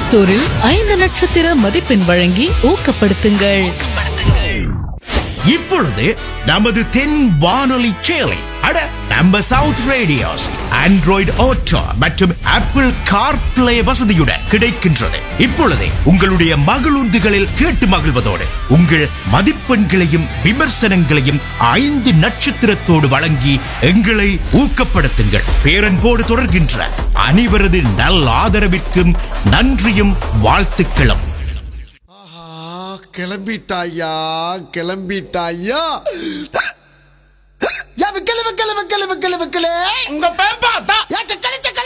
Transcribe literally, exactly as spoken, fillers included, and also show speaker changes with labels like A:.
A: ஸ்டோரில் ஐந்து நட்சத்திர மதிப்பெண் வழங்கி ஊக்கப்படுத்துங்கள்.
B: இப்பொழுது நமது தென் வானொலி சேலை அட நம்ம சவுத் ரேடியோஸ் ஆண்ட்ராய்டு ஆட்டோ மற்றும் ஆப்பிள் கார்பிளே வசதியுடன் கிடைக்கின்றது. இப்பொழுது உங்களுடைய மகிழுந்துகளில் கேட்டு மகிழ்வதோடு உங்கள் மதிப்பெண்களையும் விமர்சனங்களையும் ஐந்து நட்சத்திரத்தோடு வழங்கி எங்களை ஊக்கப்படுத்துங்கள். பேரன்போடு தொடர்கின்ற அனைவரது நல் ஆதரவிற்கும் நன்றியும் வாழ்த்துக்களும்.
C: கிளம்பிட்டாயா கிளம்பிட்டாயா கிளம்பு கிளம்பு கிளம்பு கிளம்பு கிளம்பு கிளம்பு
D: உங்க பேப்பா
C: கிளம்பு